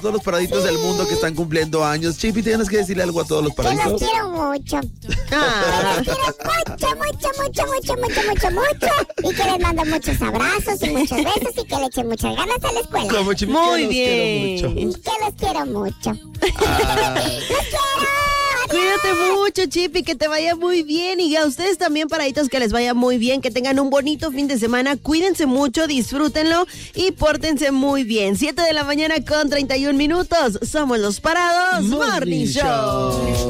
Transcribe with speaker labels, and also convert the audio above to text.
Speaker 1: todos los paraditos del mundo que están cumpliendo años. Chipi, ¿tienes que decirle algo a todos los
Speaker 2: Que
Speaker 1: paraditos?
Speaker 2: los quiero mucho. Que los quiero mucho. Y que les mando muchos abrazos y muchos besos y que le echen muchas ganas a la escuela.
Speaker 1: Como Chipi,
Speaker 3: Muy
Speaker 1: que
Speaker 3: bien.
Speaker 1: los quiero mucho.
Speaker 2: Y que los quiero mucho. ¡Los quiero!
Speaker 3: Cuídate mucho, Chipi, que te vaya muy bien. Y a ustedes también, paraditos, que les vaya muy bien, que tengan un bonito fin de semana. Cuídense mucho, disfrútenlo y pórtense muy bien. 7 de la mañana con 31 minutos. Somos los Parados Morning Show.